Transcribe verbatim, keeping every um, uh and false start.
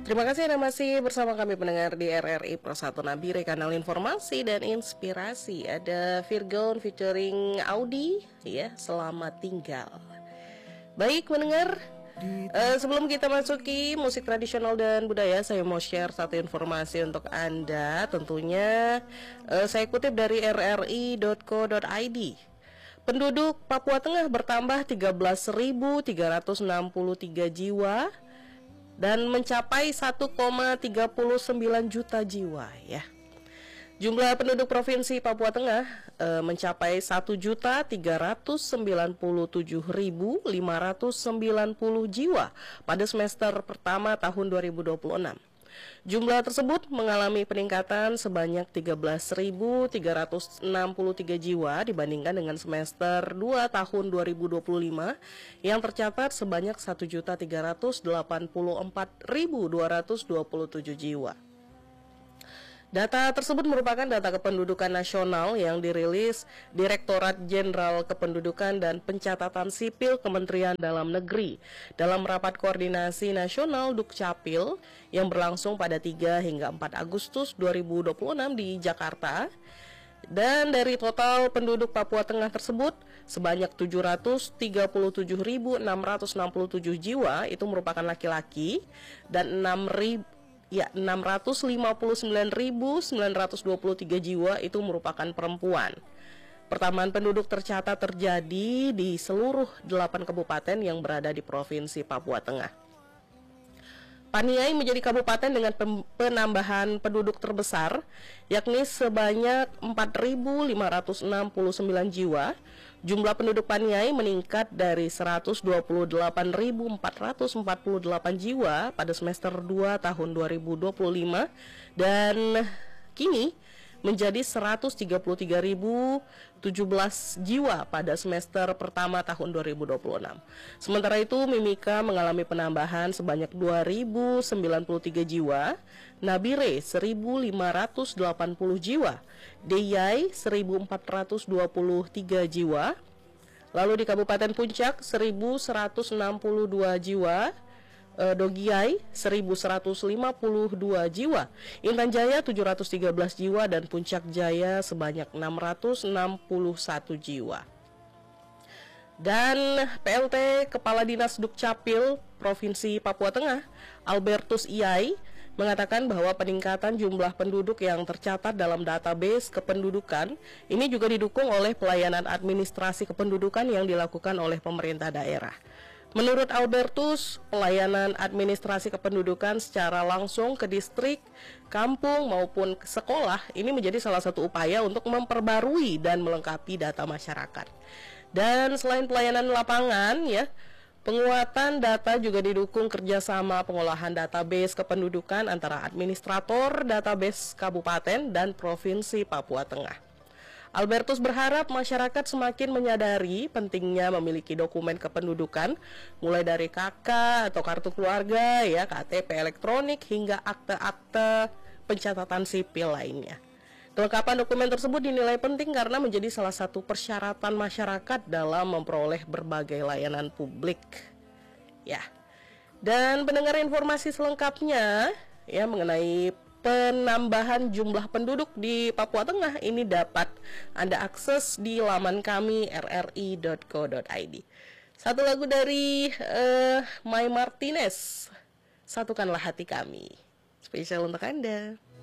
Terima kasih Anda masih bersama kami pendengar di R R I Pro satu Nabire, kanal informasi dan inspirasi. Ada Virgon featuring Audi, ya, Selamat Tinggal. Baik pendengar, uh, sebelum kita masuki musik tradisional dan budaya, saya mau share satu informasi untuk Anda. Tentunya uh, saya kutip dari r r i dot co dot i d. Penduduk Papua Tengah bertambah tiga belas ribu tiga ratus enam puluh tiga jiwa dan mencapai satu koma tiga sembilan juta jiwa, ya. Jumlah penduduk Provinsi Papua Tengah e, mencapai satu juta tiga ratus sembilan puluh tujuh ribu lima ratus sembilan puluh jiwa pada semester pertama tahun dua ribu dua puluh enam. Jumlah tersebut mengalami peningkatan sebanyak tiga belas ribu tiga ratus enam puluh tiga jiwa dibandingkan dengan semester dua tahun dua ribu dua puluh lima yang tercatat sebanyak satu juta tiga ratus delapan puluh empat ribu dua ratus dua puluh tujuh jiwa. Data tersebut merupakan data kependudukan nasional yang dirilis Direktorat Jenderal Kependudukan dan Pencatatan Sipil Kementerian Dalam Negeri dalam rapat koordinasi nasional Dukcapil yang berlangsung pada tiga hingga empat Agustus dua ribu dua puluh enam di Jakarta. Dan dari total penduduk Papua Tengah tersebut, sebanyak tujuh ratus tiga puluh tujuh ribu enam ratus enam puluh tujuh jiwa itu merupakan laki-laki dan enam ribu Ya, enam ratus lima puluh sembilan ribu sembilan ratus dua puluh tiga jiwa itu merupakan perempuan. Pertambahan penduduk tercatat terjadi di seluruh delapan kabupaten yang berada di Provinsi Papua Tengah. Paniai menjadi kabupaten dengan penambahan penduduk terbesar, yakni sebanyak empat ribu lima ratus enam puluh sembilan jiwa. Jumlah penduduk Paniai meningkat dari seratus dua puluh delapan ribu empat ratus empat puluh delapan jiwa pada semester dua tahun dua ribu dua puluh lima dan kini menjadi seratus tiga puluh tiga ribu tujuh belas jiwa pada semester pertama tahun dua ribu dua puluh enam. Sementara itu Mimika mengalami penambahan sebanyak dua ribu sembilan puluh tiga jiwa, Nabire seribu lima ratus delapan puluh jiwa, Deyai seribu empat ratus dua puluh tiga jiwa, lalu di Kabupaten Puncak seribu seratus enam puluh dua jiwa, Dogiai seribu seratus lima puluh dua jiwa, Intan Jaya tujuh ratus tiga belas jiwa, dan Puncak Jaya sebanyak enam ratus enam puluh satu jiwa. Dan P L T Kepala Dinas Dukcapil Provinsi Papua Tengah, Albertus Iai, mengatakan bahwa peningkatan jumlah penduduk yang tercatat dalam database kependudukan ini juga didukung oleh pelayanan administrasi kependudukan yang dilakukan oleh pemerintah daerah. Menurut Albertus, pelayanan administrasi kependudukan secara langsung ke distrik, kampung maupun sekolah ini menjadi salah satu upaya untuk memperbarui dan melengkapi data masyarakat. Dan selain pelayanan lapangan, ya, penguatan data juga didukung kerjasama pengolahan database kependudukan antara administrator database kabupaten dan provinsi Papua Tengah. Albertus berharap masyarakat semakin menyadari pentingnya memiliki dokumen kependudukan, mulai dari K K atau kartu keluarga, ya, K T P elektronik hingga akte-akte pencatatan sipil lainnya. Kelengkapan dokumen tersebut dinilai penting karena menjadi salah satu persyaratan masyarakat dalam memperoleh berbagai layanan publik. Ya. Dan pendengar informasi selengkapnya, ya, mengenai penambahan jumlah penduduk di Papua Tengah ini dapat Anda akses di laman kami r r i dot co dot i d. Satu lagu dari uh, Mai Martinez, Satukanlah Hati Kami, spesial untuk Anda.